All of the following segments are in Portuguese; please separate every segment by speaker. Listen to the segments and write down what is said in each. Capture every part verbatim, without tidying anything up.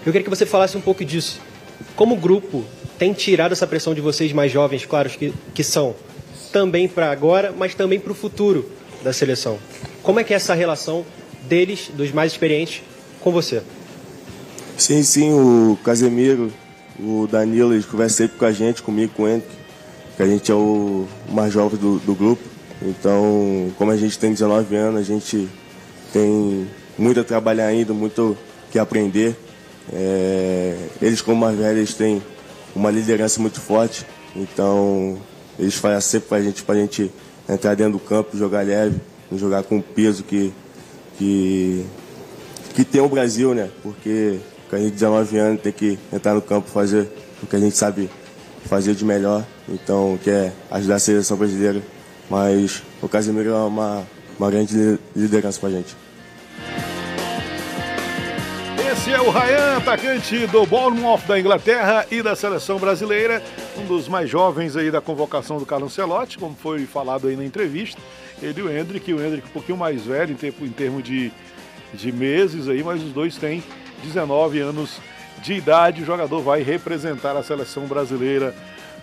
Speaker 1: Eu queria que você falasse um pouco disso. Como o grupo tem tirado essa pressão de vocês mais jovens, claro, que, que são também para agora, mas também para o futuro da seleção. Como é que é essa relação deles, dos mais experientes, com você?
Speaker 2: Sim, sim, o Casemiro, o Danilo, eles conversam sempre com a gente, comigo, com o Henrique, que a gente é o mais jovem do, do grupo. Então, como a gente tem dezenove anos, a gente tem muito a trabalhar ainda, muito que aprender. É, eles, como mais velhos, têm uma liderança muito forte, então eles fazem sempre para a gente, para a gente entrar dentro do campo, jogar leve, jogar com o peso que, que, que tem o Brasil, né? Porque a gente, dezenove anos, tem que entrar no campo, fazer o que a gente sabe fazer de melhor, então quer ajudar a seleção brasileira, mas o Casemiro é uma, uma grande liderança para a gente.
Speaker 3: Esse é o Ryan, atacante do Bournemouth da Inglaterra e da seleção brasileira, um dos mais jovens aí da convocação do Carlo Ancelotti, como foi falado aí na entrevista. Ele e o Endrick, o Endrick um pouquinho mais velho em, tempo, em termos de, de meses aí, mas os dois têm dezenove anos de idade. O jogador vai representar a seleção brasileira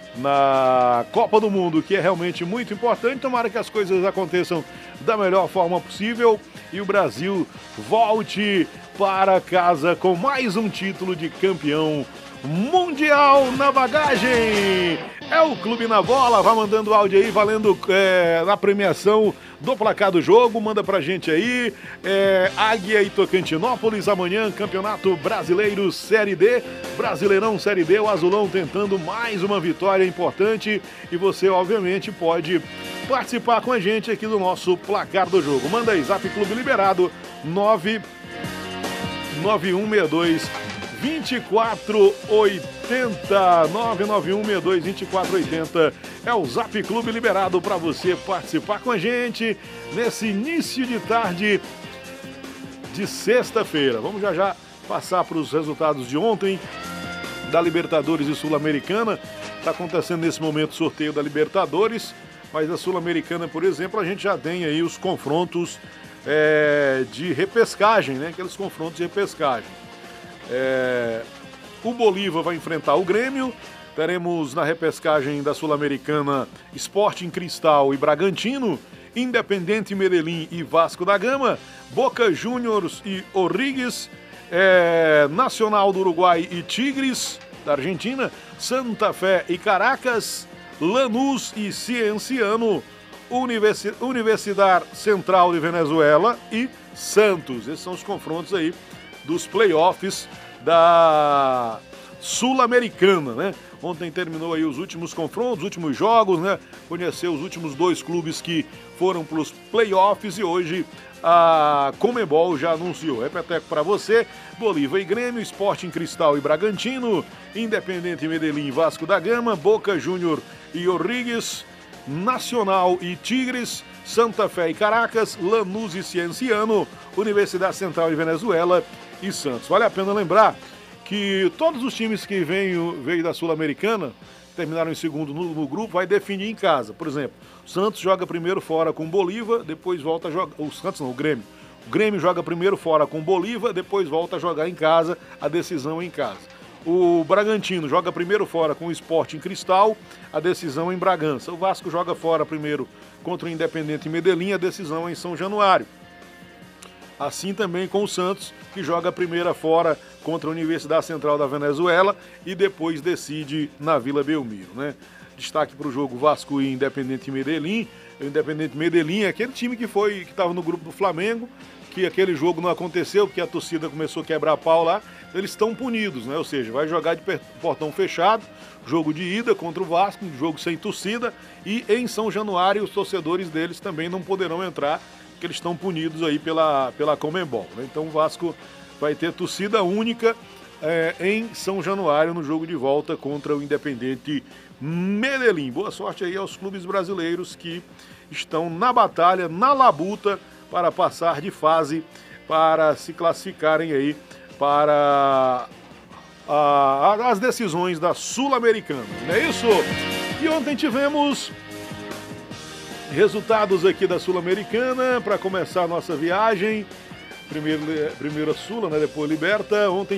Speaker 3: na Copa do Mundo, que é realmente muito importante. Tomara que as coisas aconteçam da melhor forma possível e o Brasil volte para casa com mais um título de campeão mundial na bagagem. É o Clube na Bola, vai mandando áudio aí, valendo é, na premiação do placar do jogo, manda pra gente aí. É, Águia e Tocantinópolis, amanhã, Campeonato Brasileiro Série D, Brasileirão Série D, o Azulão tentando mais uma vitória importante e você, obviamente, pode participar com a gente aqui do nosso placar do jogo. Manda aí, Zap Clube liberado, nove nove um seis dois vinte e quatro oitenta, nove nove um seis dois vinte e quatro oitenta é o Zap Clube liberado para você participar com a gente nesse início de tarde de sexta-feira. Vamos já já passar para os resultados de ontem da Libertadores e Sul-Americana. Está acontecendo nesse momento o sorteio da Libertadores, mas a Sul-Americana, por exemplo, a gente já tem aí os confrontos é, de repescagem, né? Aqueles confrontos de repescagem. É, o Bolívar vai enfrentar o Grêmio. Teremos na repescagem da Sul-Americana Sporting Cristal e Bragantino, Independente Medellín e Vasco da Gama, Boca Juniors e O'Higgins, é, Nacional do Uruguai e Tigres da Argentina, Santa Fé e Caracas, Lanús e Cienciano, Universi- Universidade Central de Venezuela e Santos. Esses são os confrontos aí dos playoffs da Sul-Americana, né? Ontem terminou aí os últimos confrontos, os últimos jogos, né? Conheceu os últimos dois clubes que foram para os playoffs e hoje a Conmebol já anunciou. Repeteco para você: Bolívar e Grêmio, Sporting Cristal e Bragantino, Independente Medellín e Vasco da Gama, Boca Júnior e O'Higgins, Nacional e Tigres, Santa Fé e Caracas, Lanús e Cienciano, Universidade Central de Venezuela e Santos. Vale a pena lembrar que todos os times que veio, veio da Sul-Americana, terminaram em segundo no, no grupo, vai definir em casa. Por exemplo, o Santos joga primeiro fora com o Bolívar, depois volta a jogar... O Santos não, o Grêmio. O Grêmio joga primeiro fora com o Bolívar, depois volta a jogar em casa, a decisão em casa. O Bragantino joga primeiro fora com o Sporting Cristal, a decisão em Bragança. O Vasco joga fora primeiro contra o Independente Medellín, a decisão em São Januário. Assim também com o Santos, que joga a primeira fora contra a Universidade Central da Venezuela e depois decide na Vila Belmiro, né? Destaque para o jogo Vasco e Independente Medellín. O Independente Medellín é aquele time que foi que estava no grupo do Flamengo, que aquele jogo não aconteceu porque a torcida começou a quebrar pau lá. Eles estão punidos, né? Ou seja, vai jogar de portão fechado, jogo de ida contra o Vasco, jogo sem torcida, e em São Januário os torcedores deles também não poderão entrar, porque eles estão punidos aí pela, pela Conmebol, né? Então o Vasco vai ter torcida única é, em São Januário no jogo de volta contra o Independente Medellín. Boa sorte aí aos clubes brasileiros que estão na batalha, na labuta, para passar de fase, para se classificarem aí para a, a, as decisões da Sul-Americana, não é isso? E ontem tivemos resultados aqui da Sul-Americana para começar a nossa viagem. Primeiro, primeiro a Sula, né? Depois Liberta. Ontem